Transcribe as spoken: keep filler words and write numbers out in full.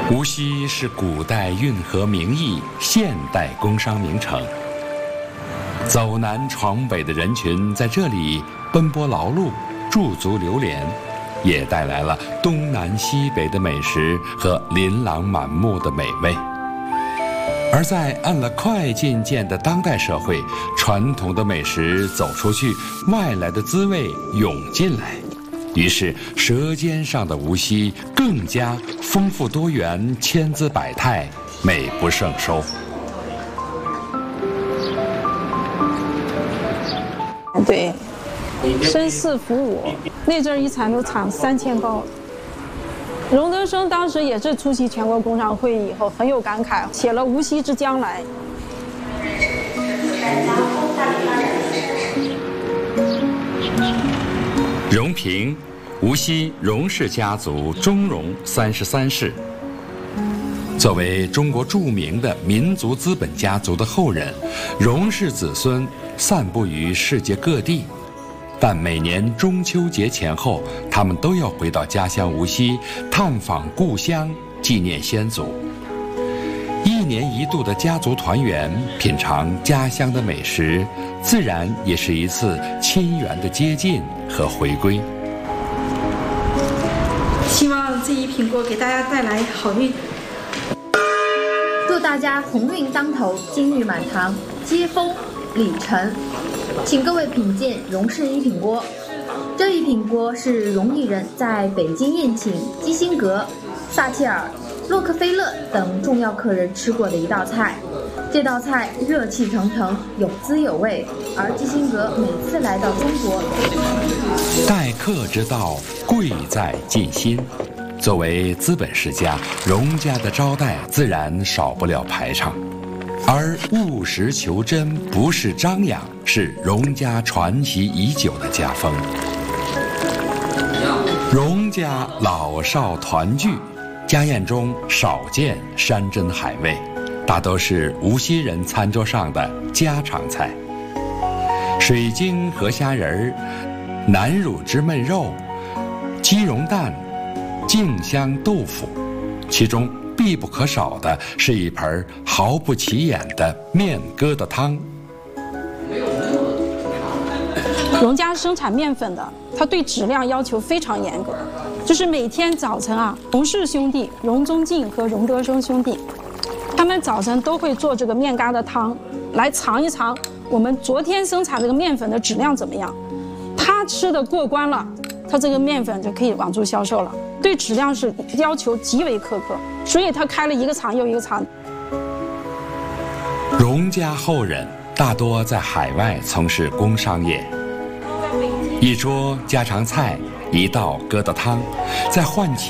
无锡是古代运河名驿，现代工商名城。走南闯北的人群在这里奔波劳碌，驻足流连，也带来了东南西北的美食和琳琅满目的美味。而在按了快进键的当代社会，传统的美食走出去，外来的滋味涌进来，于是舌尖上的无锡更加丰富多元，千姿百态，美不胜收。 对，绅士服务，那阵儿一产都产三千包。荣德生当时也是出席全国工商会议以后很有感慨，写了《无锡之将来》。 荣平，无锡荣氏家族中荣三十三世。作为中国著名的民族资本家族的后人，荣氏子孙散布于世界各地。但每年中秋节前后，他们都要回到家乡无锡，探访故乡，纪念先祖。一年一度的家族团圆，品尝家乡的美食，自然也是一次亲缘的接近和回归。 希望这一品锅给大家带来好运， 祝大家鸿运当头，金玉满堂，接风礼成。请各位品鉴荣氏一品锅。这一品锅是荣毅人在北京宴请基辛格、撒切尔、洛克菲勒等重要客人吃过的一道菜。这道菜热气腾腾，有滋有味，而基辛格每次来到中国， 待客之道，贵在尽心。作为资本世家，荣家的招待自然少不了排场。而务实求真不是张扬，是荣家传习已久的家风。荣家老少团聚，家宴中少见山珍海味，大都是无锡人餐桌上的家常菜。水晶河虾仁儿、南乳汁焖肉、鸡蓉蛋、镜香豆腐，其中必不可少的是一盆毫不起眼的面疙瘩汤。 荣家生产面粉的，他对质量要求非常严格，就是每天早晨啊，荣氏兄弟荣宗敬和荣德生兄弟，他们早晨都会做这个面疙瘩汤，来尝一尝我们昨天生产这个面粉的质量怎么样。他吃的过关了，他这个面粉就可以往出销售了。对质量是要求极为苛刻，所以他开了一个厂又一个厂。 荣家后人大多在海外从事工商业，一桌家常菜，一道疙瘩汤，在唤起